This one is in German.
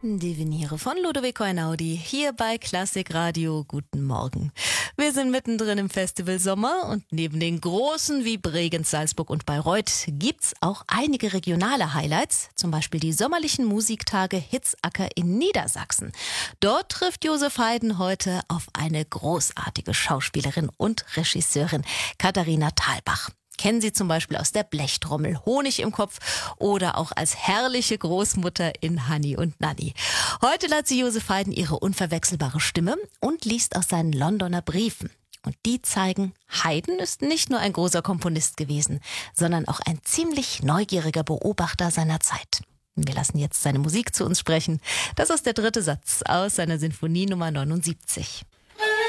Die Veniere von Ludovico Einaudi, hier bei Klassik Radio. Guten Morgen. Wir sind mittendrin im Festival Sommer und neben den großen wie Bregenz, Salzburg und Bayreuth gibt's auch einige regionale Highlights, zum Beispiel die sommerlichen Musiktage Hitzacker in Niedersachsen. Dort trifft Josef Haydn heute auf eine großartige Schauspielerin und Regisseurin, Katharina Thalbach. Kennen Sie zum Beispiel aus der Blechtrommel, Honig im Kopf oder auch als herrliche Großmutter in Hanni und Nanni. Heute lädt sie Josef Haydn ihre unverwechselbare Stimme und liest aus seinen Londoner Briefen. Und die zeigen, Haydn ist nicht nur ein großer Komponist gewesen, sondern auch ein ziemlich neugieriger Beobachter seiner Zeit. Wir lassen jetzt seine Musik zu uns sprechen. Das ist der dritte Satz aus seiner Sinfonie Nummer 79.